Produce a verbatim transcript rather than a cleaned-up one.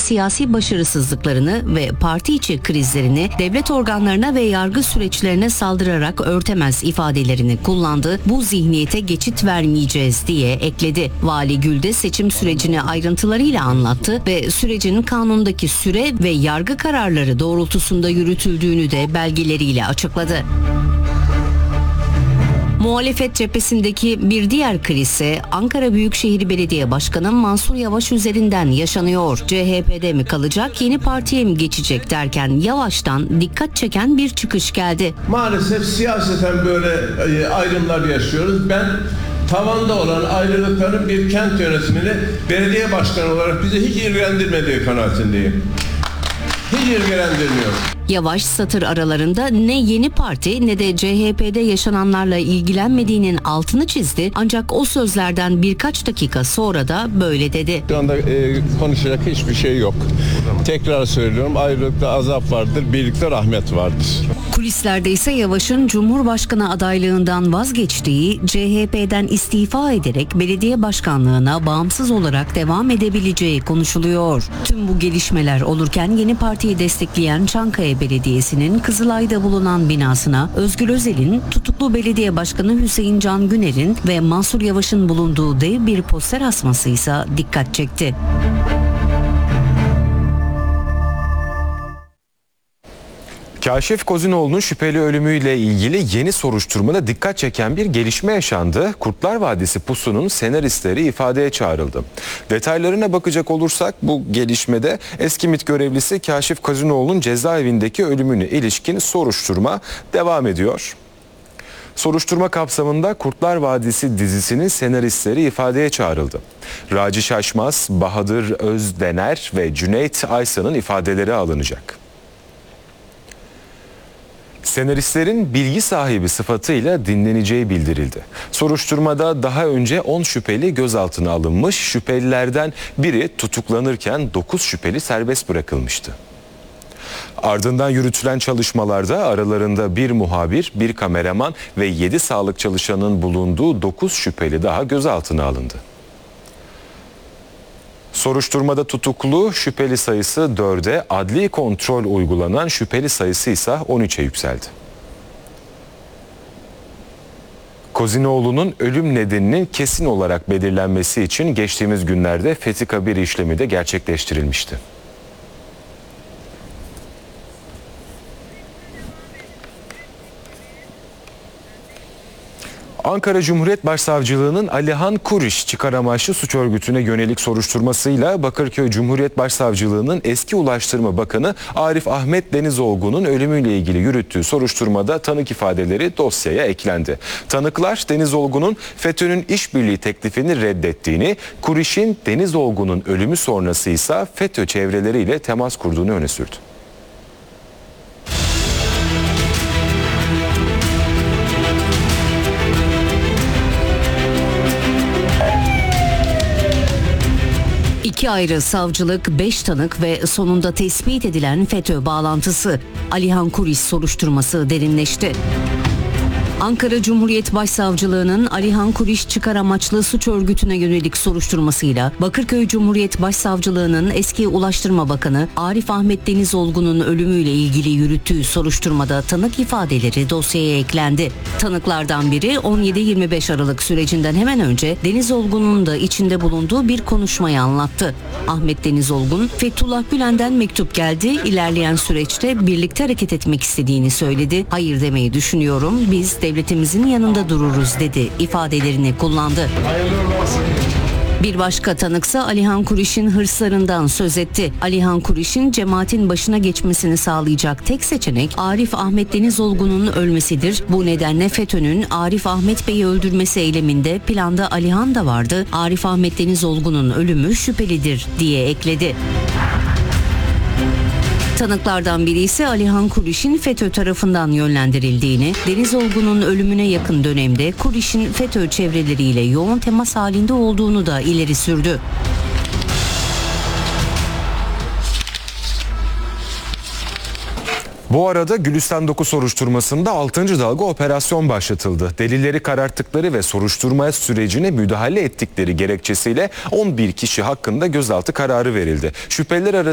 siyasi başarısızlıklarını ve parti içi krizlerini devlet organlarına ve yargı süreçlerine saldırarak örtemez ifadelerini kullandı. Bu zihniyete geçit vermeyeceğiz diye ekledi. Vali Gül de seçim sürecini ayrıntılarıyla anlattı ve sürecin kanundaki süre ve yargı kararları doğrultusunda yürütüldüğünü de belgeleriyle açıkladı. Muhalefet cephesindeki bir diğer kriz ise Ankara Büyükşehir Belediye Başkanı Mansur Yavaş üzerinden yaşanıyor. C H P'de mi kalacak, yeni partiye mi geçecek derken Yavaş'tan dikkat çeken bir çıkış geldi. Maalesef siyaseten böyle ayrımlar yaşıyoruz. Ben tavanda olan ayrılıkların bir kent yönetimini belediye başkanı olarak bizi hiç ilgilendirmediği kanaatindeyim. Hiç ilgilendirmiyor. Yavaş satır aralarında ne yeni parti ne de C H P'de yaşananlarla ilgilenmediğinin altını çizdi. Ancak o sözlerden birkaç dakika sonra da böyle dedi. Şu anda e, konuşacak hiçbir şey yok. Tekrar söylüyorum, ayrılıkta azap vardır, birlikte rahmet vardır. Kulislerde ise Yavaş'ın Cumhurbaşkanı adaylığından vazgeçtiği, C H P'den istifa ederek belediye başkanlığına bağımsız olarak devam edebileceği konuşuluyor. Tüm bu gelişmeler olurken yeni partiyi destekleyen Çankaya Belediyesi'nin Kızılay'da bulunan binasına Özgür Özel'in, tutuklu belediye başkanı Hüseyin Can Güner'in ve Mansur Yavaş'ın bulunduğu dev bir poster asması ise dikkat çekti. Kaşif Kozinoğlu'nun şüpheli ölümüyle ilgili yeni soruşturmada dikkat çeken bir gelişme yaşandı. Kurtlar Vadisi Pusu'nun senaristleri ifadeye çağrıldı. Detaylarına bakacak olursak bu gelişmede eski MİT görevlisi Kaşif Kozinoğlu'nun cezaevindeki ölümüne ilişkin soruşturma devam ediyor. Soruşturma kapsamında Kurtlar Vadisi dizisinin senaristleri ifadeye çağrıldı. Raci Şaşmaz, Bahadır Özdener ve Cüneyt Aysan'ın ifadeleri alınacak. Senaristlerin bilgi sahibi sıfatıyla dinleneceği bildirildi. Soruşturmada daha önce on şüpheli gözaltına alınmış, şüphelilerden biri tutuklanırken dokuz şüpheli serbest bırakılmıştı. Ardından yürütülen çalışmalarda aralarında bir muhabir, bir kameraman ve yedi sağlık çalışanının bulunduğu dokuz şüpheli daha gözaltına alındı. Soruşturmada tutuklu şüpheli sayısı dörde, adli kontrol uygulanan şüpheli sayısı ise on üçe yükseldi. Kozinoğlu'nun ölüm nedeninin kesin olarak belirlenmesi için geçtiğimiz günlerde Fethi Kabir işlemi de gerçekleştirilmişti. Ankara Cumhuriyet Başsavcılığı'nın Alihan Kuriş çıkar amaçlı suç örgütüne yönelik soruşturmasıyla Bakırköy Cumhuriyet Başsavcılığı'nın eski Ulaştırma Bakanı Arif Ahmet Denizolgun'un ölümüyle ilgili yürüttüğü soruşturmada tanık ifadeleri dosyaya eklendi. Tanıklar Denizolgun'un FETÖ'nün işbirliği teklifini reddettiğini, Kuriş'in Denizolgun'un ölümü sonrası ise FETÖ çevreleriyle temas kurduğunu öne sürdü. İki ayrı savcılık, beş tanık ve sonunda tespit edilen FETÖ bağlantısı. Alihan Kuriş soruşturması derinleşti. Ankara Cumhuriyet Başsavcılığı'nın Alihan Kuriş çıkar amaçlı suç örgütüne yönelik soruşturmasıyla Bakırköy Cumhuriyet Başsavcılığı'nın eski Ulaştırma Bakanı Arif Ahmet Denizolgun'un ölümüyle ilgili yürüttüğü soruşturmada tanık ifadeleri dosyaya eklendi. Tanıklardan biri on yedi yirmi beş Aralık sürecinden hemen önce Denizolgun'un da içinde bulunduğu bir konuşmayı anlattı. Ahmet Denizolgun, Fethullah Gülen'den mektup geldi, ilerleyen süreçte birlikte hareket etmek istediğini söyledi. Hayır demeyi düşünüyorum, biz devletimizin yanında dururuz dedi ifadelerini kullandı. Bir başka tanıksa Alihan Kuriş'in hırslarından söz etti. Alihan Kuriş'in cemaatin başına geçmesini sağlayacak tek seçenek Arif Ahmet Denizolgun'un ölmesidir. Bu nedenle FETÖ'nün Arif Ahmet Bey'i öldürmesi eyleminde planda Alihan da vardı. Arif Ahmet Denizolgun'un ölümü şüphelidir diye ekledi. Tanıklardan biri ise Alihan Kuriş'in FETÖ tarafından yönlendirildiğini, Denizolgun'un ölümüne yakın dönemde Kuriş'in FETÖ çevreleriyle yoğun temas halinde olduğunu da ileri sürdü. Bu arada Gülistan dokuz soruşturmasında altıncı dalga operasyon başlatıldı. Delilleri kararttıkları ve soruşturma sürecine müdahale ettikleri gerekçesiyle on bir kişi hakkında gözaltı kararı verildi. Şüpheliler arasında